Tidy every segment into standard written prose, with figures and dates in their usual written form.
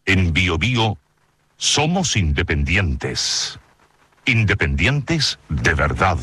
En Bio Bio somos independientes. Independientes de verdad.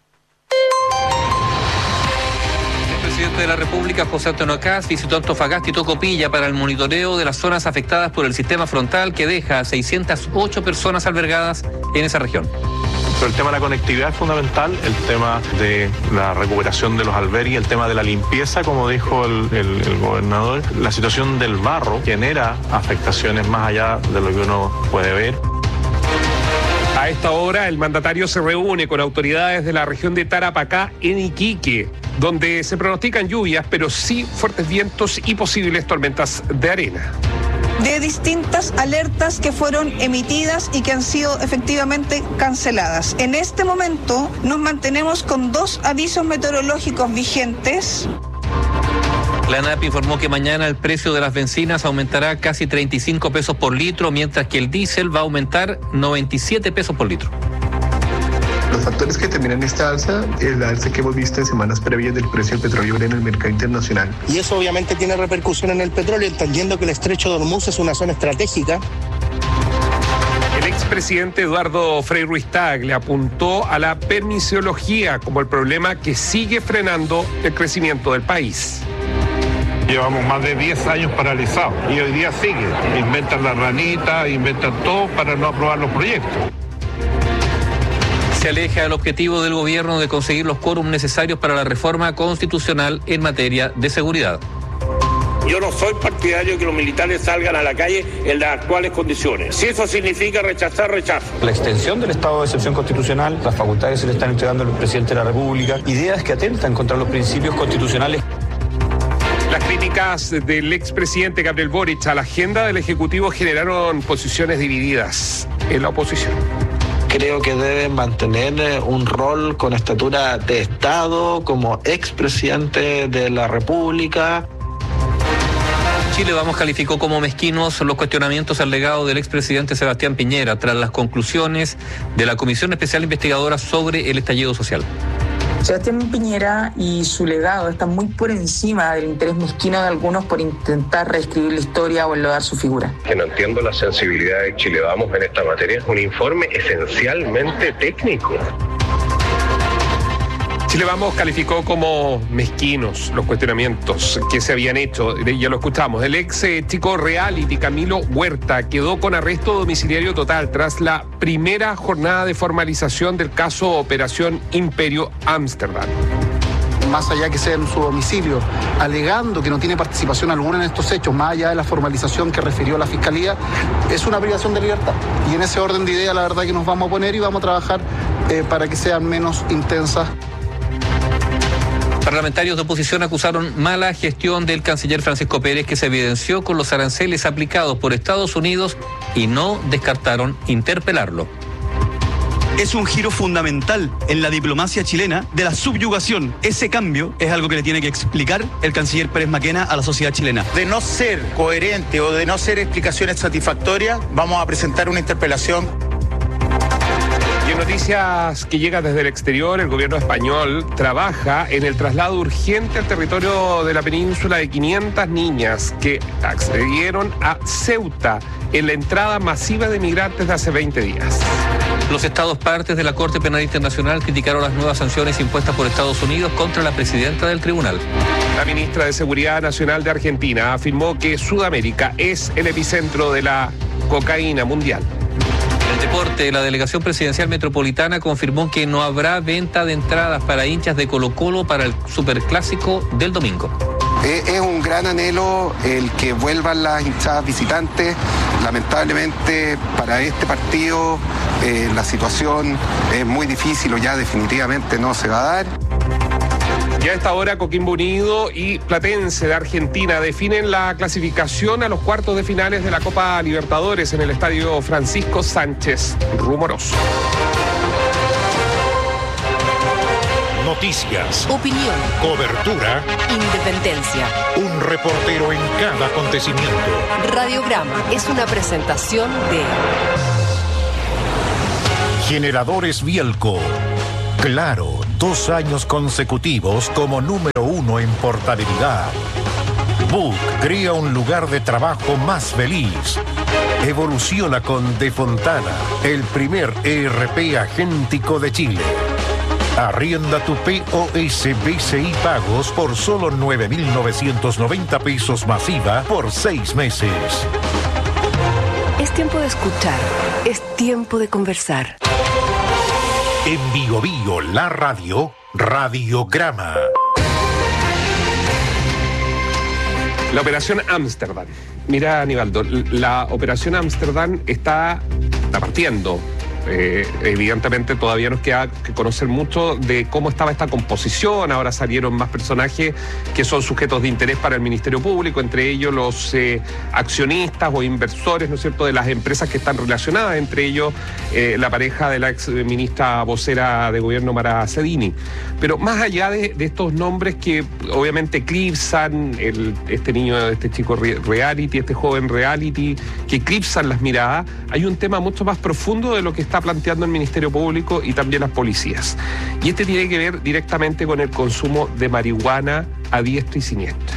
El presidente de la República, José Antonio Kast, visitó Antofagasta y Tocopilla para el monitoreo de las zonas afectadas por el sistema frontal que deja a 608 personas albergadas en esa región. Pero el tema de la conectividad es fundamental, el tema de la recuperación de los albergues, el tema de la limpieza, como dijo el gobernador, la situación del barro genera afectaciones más allá de lo que uno puede ver. A esta hora, el mandatario se reúne con autoridades de la región de Tarapacá en Iquique, donde se pronostican lluvias, pero sí fuertes vientos y posibles tormentas de arena. De distintas alertas que fueron emitidas y que han sido efectivamente canceladas. En este momento nos mantenemos con 2 avisos meteorológicos vigentes. La ANAP informó que mañana el precio de las bencinas aumentará casi 35 pesos por litro, mientras que el diésel va a aumentar 97 pesos por litro. Los factores que determinan esta alza es la alza que hemos visto en semanas previas del precio del petróleo en el mercado internacional. Y eso obviamente tiene repercusión en el petróleo, entendiendo que el estrecho de Hormuz es una zona estratégica. El expresidente Eduardo Frei Ruiz-Tagle apuntó a la permisología como el problema que sigue frenando el crecimiento del país. Llevamos más de 10 años paralizados y hoy día sigue. Inventan la ranita, inventan todo para no aprobar los proyectos. Se aleja el objetivo del gobierno de conseguir los quórums necesarios para la reforma constitucional en materia de seguridad. Yo no soy partidario de que los militares salgan a la calle en las actuales condiciones. Si eso significa rechazar, rechazo. La extensión del estado de excepción constitucional, las facultades se le están entregando al presidente de la República, ideas que atentan contra los principios constitucionales. Las críticas del expresidente Gabriel Boric a la agenda del Ejecutivo generaron posiciones divididas en la oposición. Creo que deben mantener un rol con estatura de Estado como expresidente de la República. Chile Vamos calificó como mezquinos los cuestionamientos al legado del expresidente Sebastián Piñera tras las conclusiones de la Comisión Especial Investigadora sobre el Estallido Social. Sebastián Piñera y su legado están muy por encima del interés mezquino de algunos por intentar reescribir la historia o enlodar su figura. Que no entiendo la sensibilidad de Chile Vamos en esta materia. Es un informe esencialmente técnico. Chile Vamos calificó como mezquinos los cuestionamientos que se habían hecho. Ya lo escuchamos. El ex chico reality Camilo Huerta quedó con arresto domiciliario total tras la primera jornada de formalización del caso Operación Imperio Ámsterdam. Más allá que sea en su domicilio, alegando que no tiene participación alguna en estos hechos, más allá de la formalización que refirió la Fiscalía, es una privación de libertad. Y en ese orden de ideas, la verdad que nos vamos a poner y vamos a trabajar para que sean menos intensas. Parlamentarios de oposición acusaron mala gestión del canciller Francisco Pérez, que se evidenció con los aranceles aplicados por Estados Unidos, y no descartaron interpelarlo. Es un giro fundamental en la diplomacia chilena de la subyugación. Ese cambio es algo que le tiene que explicar el canciller Pérez Maquena a la sociedad chilena. De no ser coherente o de no ser explicaciones satisfactorias, vamos a presentar una interpelación. Y en noticias que llegan desde el exterior, el gobierno español trabaja en el traslado urgente al territorio de la península de 500 niñas que accedieron a Ceuta en la entrada masiva de migrantes de hace 20 días. Los estados partes de la Corte Penal Internacional criticaron las nuevas sanciones impuestas por Estados Unidos contra la presidenta del tribunal. La ministra de Seguridad Nacional de Argentina afirmó que Sudamérica es el epicentro de la cocaína mundial. En el deporte, la Delegación Presidencial Metropolitana confirmó que no habrá venta de entradas para hinchas de Colo-Colo para el Superclásico del domingo. Es un gran anhelo el que vuelvan las hinchadas visitantes. Lamentablemente para este partido la situación es muy difícil o ya definitivamente no se va a dar. Ya a esta hora Coquimbo Unido y Platense de Argentina definen la clasificación a los cuartos de finales de la Copa Libertadores en el Estadio Francisco Sánchez Rumoroso. Noticias, opinión, cobertura, independencia. Un reportero en cada acontecimiento. Radiograma es una presentación de Generadores Bielco. Claro, 2 años consecutivos como número 1 en portabilidad. Book crea un lugar de trabajo más feliz. Evoluciona con De Fontana, el primer ERP agéntico de Chile. Arrienda tu POS BCI Pagos por solo 9.990 pesos masiva por 6 meses. Es tiempo de escuchar, es tiempo de conversar. En Bio Bio, la radio, Radiograma. La operación Ámsterdam. Mira, Aníbaldo, la operación Ámsterdam está partiendo. Evidentemente todavía nos queda que conocer mucho de cómo estaba esta composición. Ahora salieron más personajes que son sujetos de interés para el Ministerio Público, entre ellos los accionistas o inversores, ¿no es cierto?, de las empresas que están relacionadas, entre ellos la pareja de la ex ministra vocera de gobierno Mara Cedini. Pero más allá de estos nombres que obviamente eclipsan este chico reality, este joven reality, que eclipsan las miradas, hay un tema mucho más profundo de lo que está planteando el Ministerio Público y también las policías. Y este tiene que ver directamente con el consumo de marihuana a diestra y siniestra.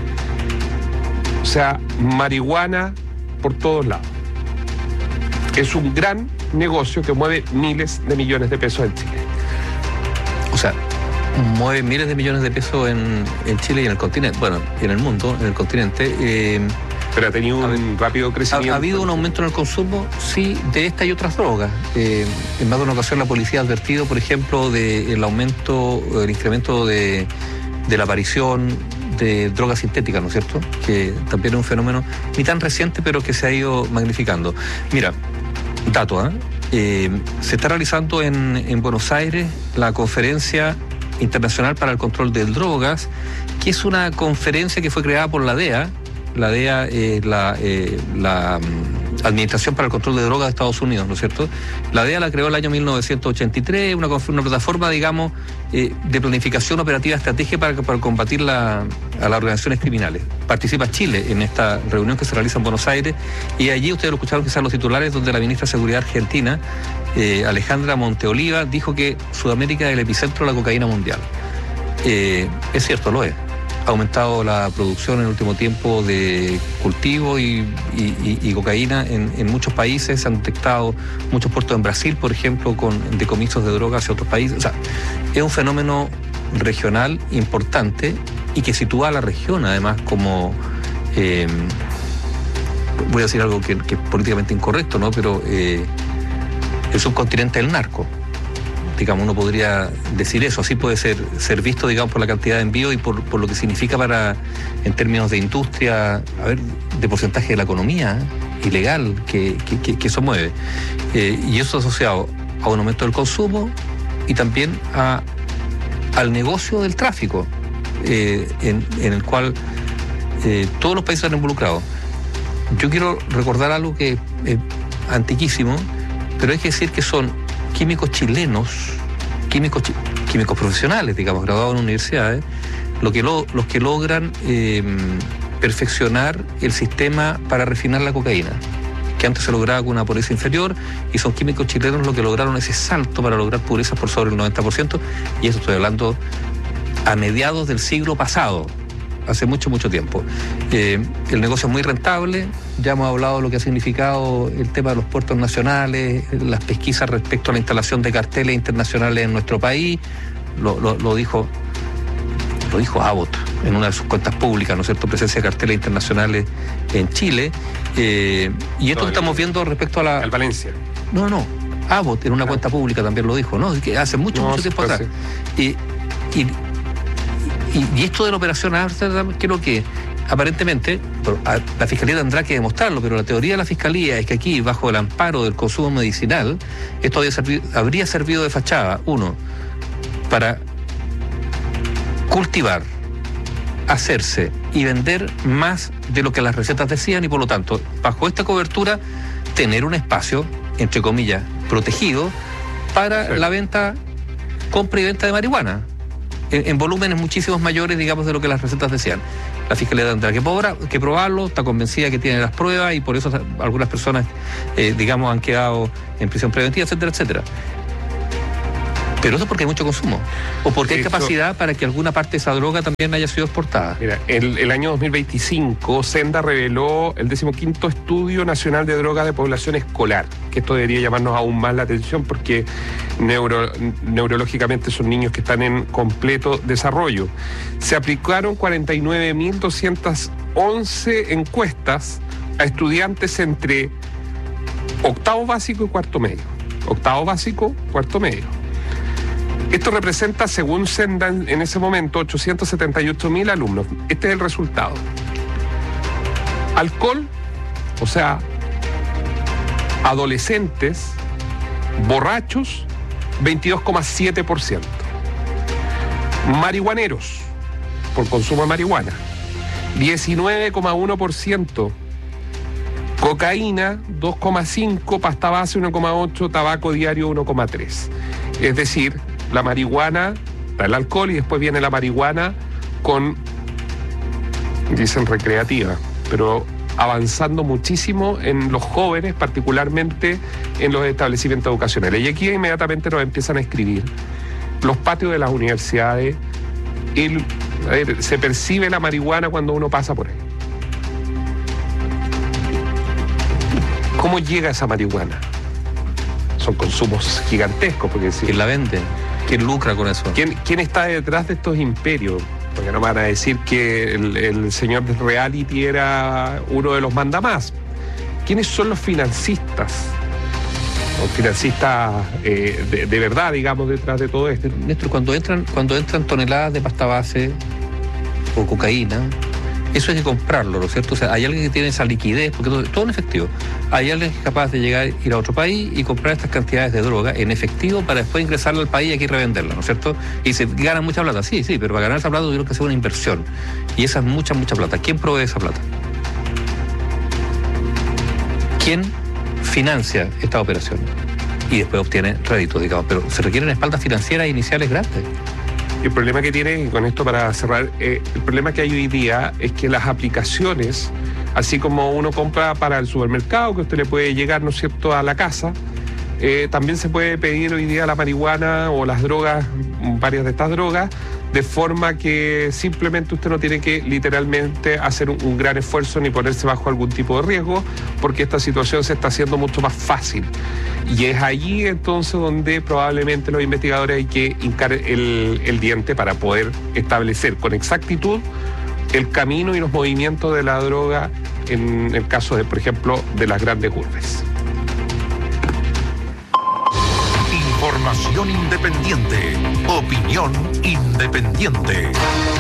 O sea, marihuana por todos lados. Es un gran negocio que mueve miles de millones de pesos en Chile. O sea, mueve miles de millones de pesos en Chile y en el continente, bueno, y en el mundo, en el continente. Pero ha tenido un rápido crecimiento. ¿Ha habido un aumento en el consumo? Sí, de esta y otras drogas. En más de una ocasión la policía ha advertido, por ejemplo, del incremento de la aparición de drogas sintéticas, ¿no es cierto? Que también es un fenómeno ni tan reciente, pero que se ha ido magnificando. Mira, dato, se está realizando en Buenos Aires la Conferencia Internacional para el Control de Drogas, que es una conferencia que fue creada por la DEA. La DEA es la Administración para el Control de Drogas de Estados Unidos, ¿no es cierto? La DEA la creó el año 1983, una plataforma, digamos, de planificación operativa estratégica para combatir a las organizaciones criminales. Participa Chile en esta reunión que se realiza en Buenos Aires, y allí ustedes lo escucharon quizás los titulares, donde la ministra de Seguridad argentina, Alejandra Monteoliva, dijo que Sudamérica es el epicentro de la cocaína mundial. Es cierto, lo es. Ha aumentado la producción en el último tiempo de cultivo y cocaína en muchos países. Se han detectado muchos puertos en Brasil, por ejemplo, con decomisos de drogas hacia otros países. O sea, es un fenómeno regional importante y que sitúa a la región, además, como... voy a decir algo que es políticamente incorrecto, ¿no? Pero el subcontinente del narco. Digamos, uno podría decir eso, así puede ser visto, digamos, por la cantidad de envíos y por lo que significa en términos de industria, de porcentaje de la economía ilegal que eso mueve. Y eso asociado a un aumento del consumo y también al negocio del tráfico, en el cual todos los países están involucrados. Yo quiero recordar algo que es antiquísimo, pero hay que decir que son químicos chilenos, químicos profesionales, digamos, graduados en universidades, los que logran perfeccionar el sistema para refinar la cocaína, que antes se lograba con una pureza inferior, y son químicos chilenos los que lograron ese salto para lograr purezas por sobre el 90%, y eso estoy hablando a mediados del siglo pasado, hace mucho tiempo. El negocio es muy rentable. Ya hemos hablado de lo que ha significado el tema de los puertos nacionales, las pesquisas respecto a la instalación de carteles internacionales en nuestro país. Lo dijo Abbott en una de sus cuentas públicas, ¿no es cierto? Presencia de carteles internacionales en Chile. Y esto que estamos viendo respecto a al Valencia. No. Abbott en una cuenta pública también lo dijo, ¿no? Que hace mucho tiempo atrás. Y esto de la operación Ámsterdam, creo que aparentemente la Fiscalía tendrá que demostrarlo, pero la teoría de la Fiscalía es que aquí, bajo el amparo del consumo medicinal, esto habría servido de fachada, uno, para cultivar, hacerse y vender más de lo que las recetas decían, y por lo tanto, bajo esta cobertura, tener un espacio, entre comillas, protegido para la compra y venta de marihuana. En volúmenes muchísimos mayores, digamos, de lo que las recetas decían. La Fiscalía tendrá que probarlo, está convencida que tiene las pruebas, y por eso algunas personas, digamos, han quedado en prisión preventiva, etcétera, etcétera. Pero eso es porque hay mucho consumo. O porque hay capacidad para que alguna parte de esa droga también haya sido exportada. Mira, el año 2025, Senda reveló el 15º Estudio Nacional de Drogas de Población Escolar, que esto debería llamarnos aún más la atención porque neurológicamente son niños que están en completo desarrollo. Se aplicaron 49.211 encuestas a estudiantes entre octavo básico y cuarto medio. Octavo básico, cuarto medio. Esto representa, según Senda, en ese momento, 878.000 alumnos. Este es el resultado. Alcohol, o sea, adolescentes, borrachos, 22,7%. Marihuaneros, por consumo de marihuana, 19,1%. Cocaína, 2,5%, pasta base, 1,8%, tabaco diario, 1,3%. Es decir, la marihuana, está el alcohol y después viene la marihuana con, dicen recreativa, pero avanzando muchísimo en los jóvenes, particularmente en los establecimientos educacionales. Y aquí inmediatamente nos empiezan a escribir los patios de las universidades. Se percibe la marihuana cuando uno pasa por ahí. ¿Cómo llega esa marihuana? Son consumos gigantescos, porque si ¿quién la vende? ¿Quién lucra con eso? ¿Quién está detrás de estos imperios? Porque no van a decir que el señor de reality era uno de los mandamás. ¿Quiénes son los financistas? Los financistas de verdad, digamos, detrás de todo esto. Néstor, cuando entran toneladas de pasta base o cocaína, eso hay que comprarlo, ¿no es cierto? O sea, hay alguien que tiene esa liquidez, porque todo en efectivo. Hay alguien que es capaz de ir a otro país y comprar estas cantidades de droga en efectivo para después ingresarla al país y aquí revenderla, ¿no es cierto? Y se gana mucha plata, sí, pero para ganar esa plata tuvieron que hacer una inversión. Y esa es mucha plata. ¿Quién provee esa plata? ¿Quién financia estas operaciones? Y después obtiene réditos, digamos, pero se requieren espaldas financieras iniciales grandes. El problema que tiene, y con esto para cerrar, el problema que hay hoy día es que las aplicaciones, así como uno compra para el supermercado, que usted le puede llegar, ¿no es cierto?, a la casa, también se puede pedir hoy día la marihuana o las drogas, varias de estas drogas, de forma que simplemente usted no tiene que literalmente hacer un gran esfuerzo ni ponerse bajo algún tipo de riesgo, porque esta situación se está haciendo mucho más fácil. Y es allí entonces donde probablemente los investigadores hay que hincar el diente para poder establecer con exactitud el camino y los movimientos de la droga en el caso de, por ejemplo, de las grandes urbes. Información independiente. Opinión independiente.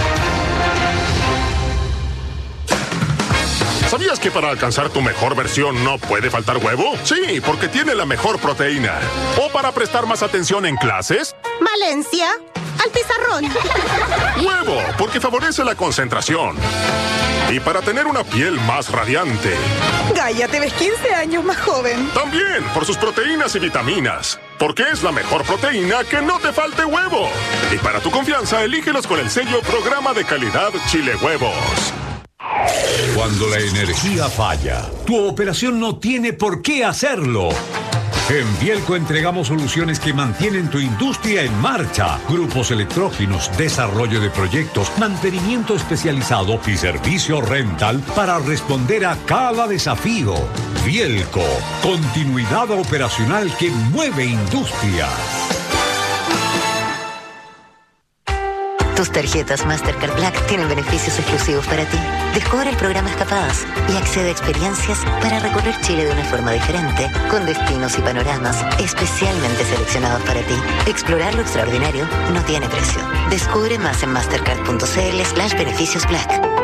¿Sabías que para alcanzar tu mejor versión no puede faltar huevo? Sí, porque tiene la mejor proteína. ¿O para prestar más atención en clases? Valencia, al pizarrón. Huevo, porque favorece la concentración. Y para tener una piel más radiante. Gaia, te ves 15 años más joven. También por sus proteínas y vitaminas. Porque es la mejor proteína que no te falte huevo. Y para tu confianza, elígelos con el sello Programa de Calidad Chile Huevos. Cuando la energía falla, tu operación no tiene por qué hacerlo. En Vielco entregamos soluciones que mantienen tu industria en marcha. Grupos electrógenos, desarrollo de proyectos, mantenimiento especializado y servicio rental para responder a cada desafío. Vielco, continuidad operacional que mueve industria. Tus tarjetas Mastercard Black tienen beneficios exclusivos para ti. Descubre el programa Escapadas y accede a experiencias para recorrer Chile de una forma diferente, con destinos y panoramas especialmente seleccionados para ti. Explorar lo extraordinario no tiene precio. Descubre más en mastercard.cl/beneficios Black.